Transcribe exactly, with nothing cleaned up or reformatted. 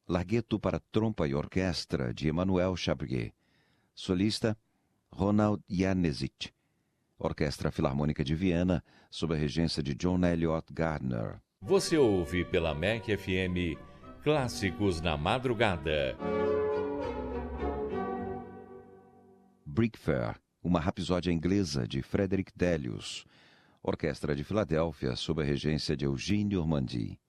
Largheto para trompa e orquestra, de Emmanuel Chabrier. Solista, Ronald Janezit. Orquestra Filarmônica de Viena, sob a regência de John Elliott Gardner. Você ouve pela M E C F M Clássicos na Madrugada. Brick Fair, uma rapsódia inglesa de Frederick Delius. Orquestra de Filadélfia, sob a regência de Eugène Ormandy.